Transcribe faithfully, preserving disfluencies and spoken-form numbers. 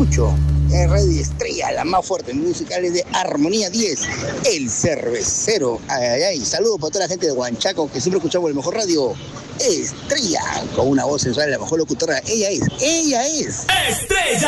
escucho en Radio Estrella, la más fuerte, musicales de Armonía diez, El Cervecero. Ay, ay, ay. Saludos para toda la gente de Huanchaco, que siempre escuchamos el mejor radio, Estrella, con una voz sensual, la mejor locutora. Ella es, ella es Estrella.